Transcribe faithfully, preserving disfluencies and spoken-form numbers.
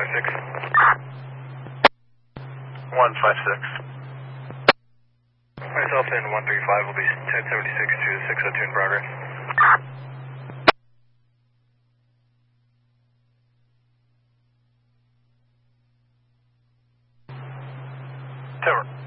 six. one five six. Myself in one three five will be ten seventy-six to six oh two in Broadway. Tower.